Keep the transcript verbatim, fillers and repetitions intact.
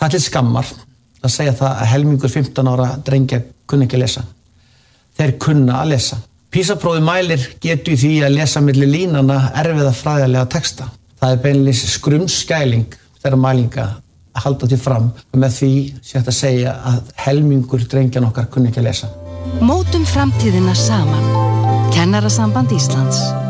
Það er til skammar að segja það að helmingur fimmtán ára drengja kunna ekki að lesa. Þeir kunna að lesa. PISA-prófið mælir getu í því að lesa milli línanna erfiða fræðilega texta. Það er beinlínis skrumskæling þeirra mælinga að halda til fram og með því sé hægt að segja að helmingur drengjan okkar kunna ekki að lesa. Mótum framtíðina saman. Kennarasamband Íslands.